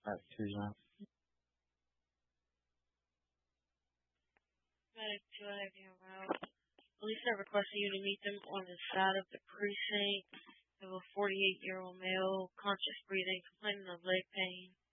Susan. Medic 2, I have you around. Police have requested you to meet them on the side of the precinct. They have a 48-year-old male, conscious breathing, complaining of leg pain.